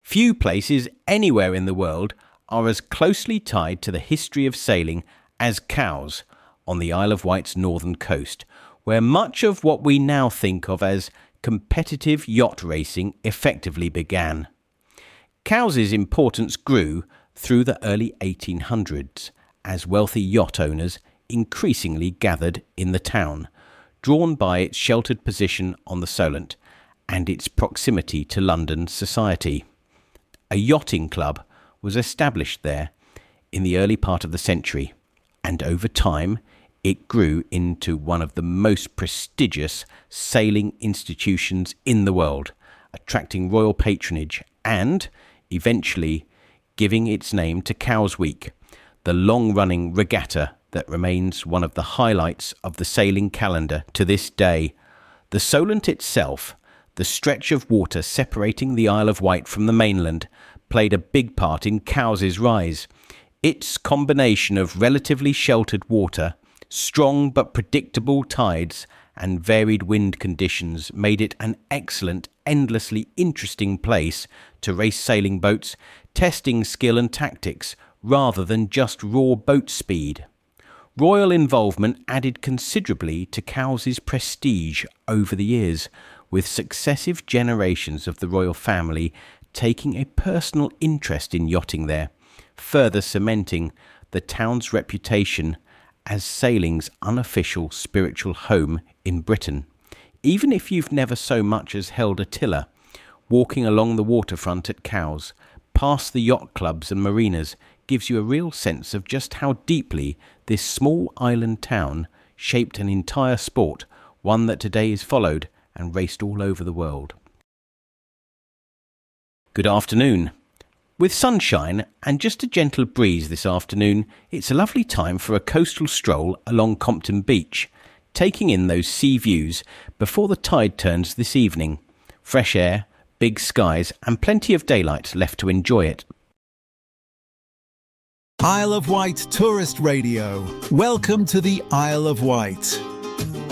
Few places anywhere in the world are as closely tied to the history of sailing as Cowes on the Isle of Wight's northern coast, where much of what we now think of as competitive yacht racing effectively began. Cowes' importance grew through the early 1800s as wealthy yacht owners increasingly gathered in the town, drawn by its sheltered position on the Solent and its proximity to London society. A yachting club was established there in the early part of the century, and over time it grew into one of the most prestigious sailing institutions in the world, attracting royal patronage and, eventually, giving its name to Cowes Week, the long-running regatta that remains one of the highlights of the sailing calendar to this day. The Solent itself, the stretch of water separating the Isle of Wight from the mainland, played a big part in Cowes' rise. Its combination of relatively sheltered water, strong but predictable tides, and varied wind conditions made it an excellent, endlessly interesting place to race sailing boats, testing skill and tactics rather than just raw boat speed. Royal involvement added considerably to Cowes' prestige over the years, with successive generations of the royal family taking a personal interest in yachting there, further cementing the town's reputation as sailing's unofficial spiritual home in Britain. Even if you've never so much as held a tiller, walking along the waterfront at Cowes, past the yacht clubs and marinas, gives you a real sense of just how deeply this small island town shaped an entire sport, one that today is followed and raced all over the world. Good afternoon. With sunshine and just a gentle breeze this afternoon, it's a lovely time for a coastal stroll along Compton Beach, taking in those sea views before the tide turns this evening. Fresh air, big skies and plenty of daylight left to enjoy it. Isle of Wight Tourist Radio. Welcome to the Isle of Wight.